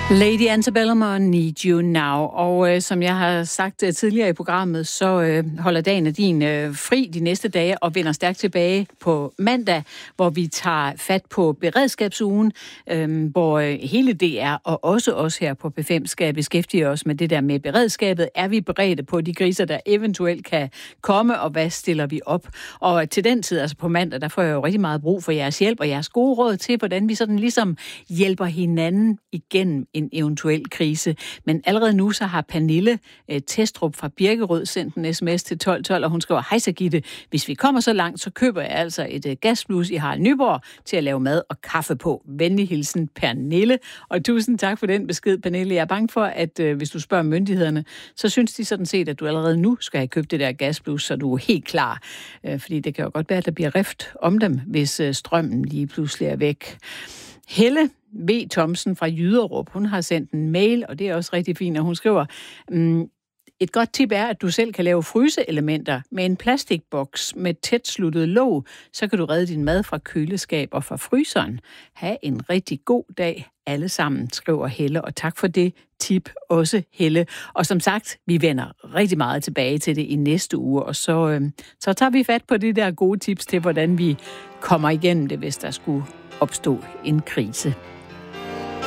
Lady Antebellum og Need You Now. Og som jeg har sagt tidligere i programmet, så holder dagen af din fri de næste dage og vender stærkt tilbage på mandag, hvor vi tager fat på beredskabsugen, hvor hele DR og også os her på P5 skal beskæftige os med det der med beredskabet. Er vi beredte på de kriser, der eventuelt kan komme, og hvad stiller vi op? Og til den tid, altså på mandag, der får jeg jo rigtig meget brug for jeres hjælp og jeres gode råd til, hvordan vi sådan ligesom hjælper hinanden igennem en eventuel krise. Men allerede nu så har Pernille Testrup fra Birkerød sendt en sms til 1212, og hun skriver: Hej så Gitte, hvis vi kommer så langt, så køber jeg altså et gasblus i Harald Nyborg til at lave mad og kaffe på. Venlig hilsen, Pernille. Og tusind tak for den besked, Pernille. Jeg er bange for, at hvis du spørger myndighederne, så synes de sådan set, at du allerede nu skal have købt det der gasblus, så du er helt klar. Fordi det kan jo godt være, at der bliver rift om dem, hvis strømmen lige pludselig er væk. Helle V. Thomsen fra Jyderup, hun har sendt en mail, og det er også rigtig fint, og hun skriver: et godt tip er, at du selv kan lave fryseelementer med en plastikboks med tæt sluttet låg, så kan du redde din mad fra køleskab og fra fryseren. Ha' en rigtig god dag alle sammen, skriver Helle, og tak for det tip også, Helle. Og som sagt, vi vender rigtig meget tilbage til det i næste uge, og så tager vi fat på de der gode tips til, hvordan vi kommer igennem det, hvis der skulle opstå en krise.